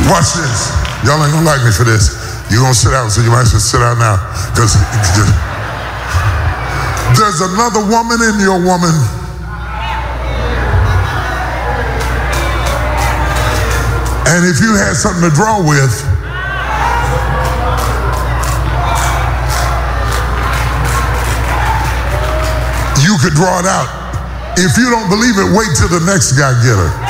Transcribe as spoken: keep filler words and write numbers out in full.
Watch this. Y'all ain't gonna like me for this. You're gonna sit down, so you might as well sit down now. Because there's another woman in your woman. And if you had something to draw with, you could draw it out. If you don't believe it, wait till the next guy get her.